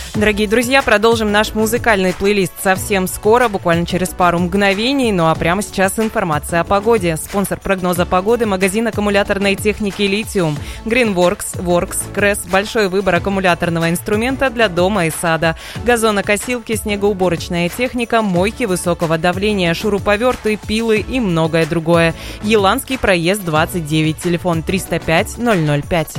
Дорогие друзья, продолжим наш музыкальный плейлист совсем скоро, буквально через пару мгновений. Ну а прямо сейчас информация о погоде. Спонсор прогноза погоды — магазин аккумуляторной техники «Литиум». Greenworks, Works, Кресс. Большой выбор аккумуляторного инструмента для дома и сада. Газонокосилки, снегоуборочная техника, мойки высокого давления, шуруповерты, пилы и многое другое. Еланский проезд 29, телефон 305 005.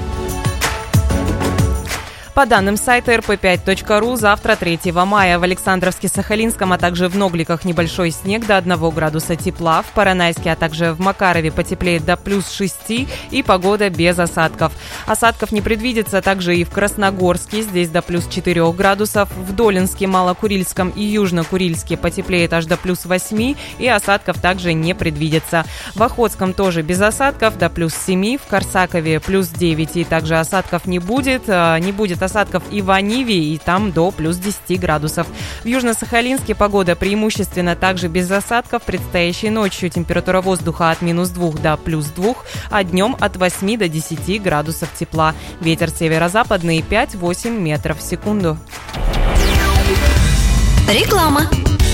По данным сайта rp5.ru, завтра, 3 мая, в Александровске-Сахалинском, а также в Ногликах небольшой снег до 1 градуса тепла, в Поронайске, а также в Макарове потеплеет до плюс 6 и погода без осадков. Осадков не предвидится также и в Красногорске, здесь до плюс 4 градусов, в Долинске, Малокурильском и Южно-Курильске потеплеет аж до плюс 8 и осадков также не предвидится. В Охотском тоже без осадков, до плюс 7, в Корсакове плюс 9 и также осадков не будет осадков и в Аниве, и там до плюс 10 градусов. В Южно-Сахалинске погода преимущественно также без осадков. Предстоящей ночью температура воздуха от минус 2 до плюс 2, а днем от 8 до 10 градусов тепла. Ветер северо-западный 5-8 метров в секунду. Реклама.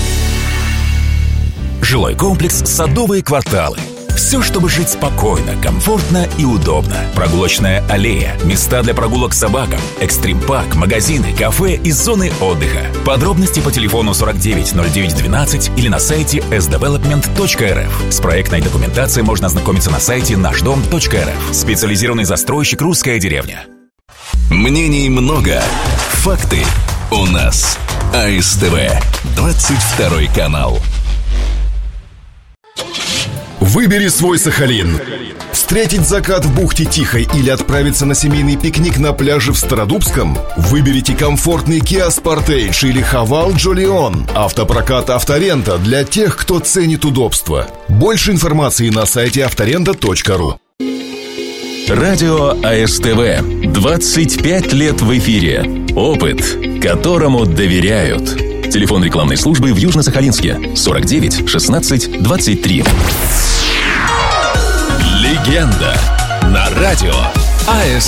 Жилой комплекс «Садовые кварталы». Все, чтобы жить спокойно, комфортно и удобно. Прогулочная аллея, места для прогулок с собакам, экстрим-парк, магазины, кафе и зоны отдыха. Подробности по телефону 49 09 12 или на сайте sdevelopment.rf. С проектной документацией можно ознакомиться на сайте нашдом.рф. Специализированный застройщик «Русская деревня». Мнений много, факты у нас. АСТВ, 22 канал. Выбери свой Сахалин. Встретить закат в бухте Тихой или отправиться на семейный пикник на пляже в Стародубском? Выберите комфортный Kia Sportage или Haval Jolion. Автопрокат «Авторента» для тех, кто ценит удобство. Больше информации на сайте авторента.ру. Радио АСТВ. 25 лет в эфире. Опыт, которому доверяют. Телефон рекламной службы в Южно-Сахалинске 49 16 23. Легенда на радио АСТВ.